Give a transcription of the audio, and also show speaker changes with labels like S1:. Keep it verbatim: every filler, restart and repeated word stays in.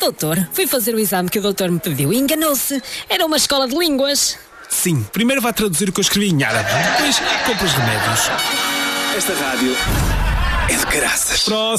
S1: Doutor, fui fazer o exame que o doutor me pediu e enganou-se. Era uma escola de línguas.
S2: Sim, primeiro vai traduzir o que eu escrevi em árabe, depois compra os remédios.
S3: Esta rádio é de caraças.
S2: Próximo.